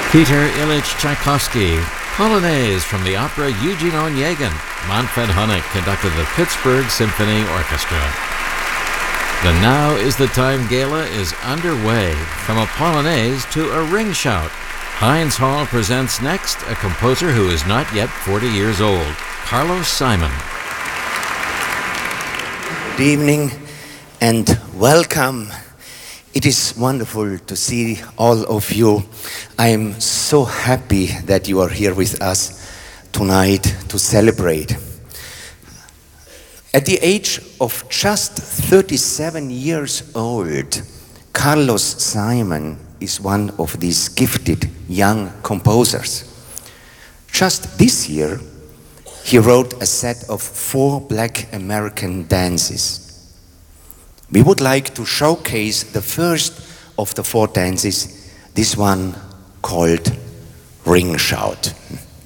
Peter Ilyich Tchaikovsky, Polonaise from the opera Eugene Onegin. Manfred Honeck conducted the Pittsburgh Symphony Orchestra. The Now is the Time Gala is underway. From a Polonaise to a ring shout. Heinz Hall presents next a composer who is not yet 40 years old, Carlos Simon. Good evening and welcome. It is wonderful to see all of you. I am so happy that you are here with us tonight to celebrate. At the age of just 37 years old, Carlos Simon is one of these gifted young composers. Just this year, he wrote a set of 4 Black American dances. We would like to showcase the first of the 4 dances, this one called Ring Shout.